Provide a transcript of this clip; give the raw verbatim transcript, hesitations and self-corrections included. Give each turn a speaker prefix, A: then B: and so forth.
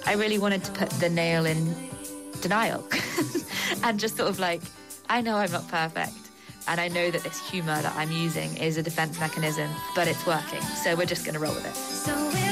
A: I really wanted to put the nail in denial and just sort of like, I know I'm not perfect. And I know that this humour that I'm using is a defence mechanism, but it's working. So we're just going to roll with it. So